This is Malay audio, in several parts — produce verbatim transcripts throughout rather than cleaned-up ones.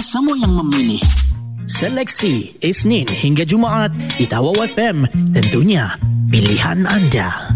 semua yang memilih. Seleksi Isnin hingga Jumaat di Tawau F M. Tentunya pilihan anda.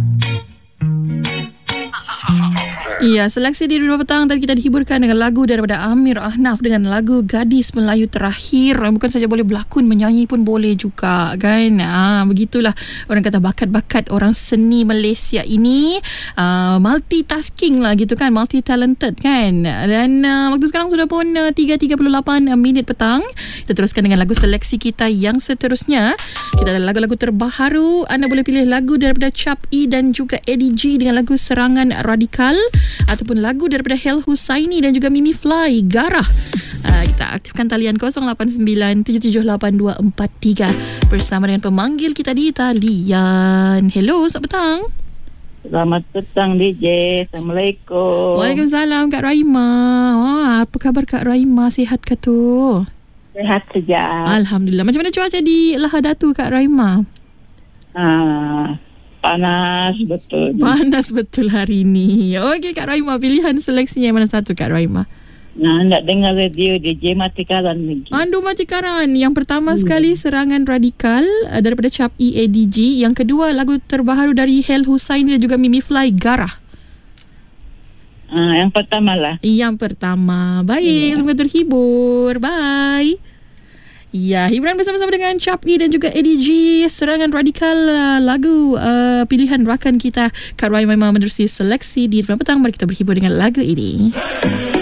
Ya, seleksi di dua petang tadi kita dihiburkan dengan lagu daripada Amir Ahnaf dengan lagu Gadis Melayu Terakhir. Bukan saja boleh berlakon, menyanyi pun boleh juga kan. Ha, begitulah orang kata bakat-bakat orang seni Malaysia ini, uh, multitasking lah gitu kan, multi talented kan. Dan uh, waktu sekarang sudah pun uh, tiga tiga puluh lapan minit petang. Kita teruskan dengan lagu seleksi kita yang seterusnya. Kita ada lagu-lagu terbaru. Anda boleh pilih lagu daripada Chap E dan juga Eddie G dengan lagu Serangan Radikal, ataupun lagu daripada Hel Husaini dan juga Mimi Fly, Garah. Uh, kita aktifkan talian kosong lapan sembilan tujuh tujuh lapan dua empat tiga bersama dengan pemanggil kita di talian. Hello, selamat petang. Selamat petang D J. Assalamualaikum. Waalaikumsalam Kak Raima. Wah, apa khabar Kak Raima? Sihat ke tu? Sehat saja. Alhamdulillah. Macam mana cuaca di Lahadatu Kak Raima? Ah, panas betul. Panas betul hari ni. Okey Kak Raima, pilihan seleksinya mana satu Kak Raima? Nah, nak dengar radio D J Matikaran lagi. Andu Matikaran. Yang pertama Hmm. sekali Serangan Radikal uh, daripada Chap E A D G. Yang kedua lagu terbaru dari Hel Husaini dan juga Mimi Fly, Garah. Ah, yang pertama lah. Yang pertama. Baik, semoga terhibur. Bye. Ya, hiburan bersama-sama dengan Chap E dan juga Eddie G, Serangan Radikal, uh, lagu uh, pilihan rakan kita Kak Raima menerusi seleksi di Petang. Mari kita berhibur dengan lagu ini.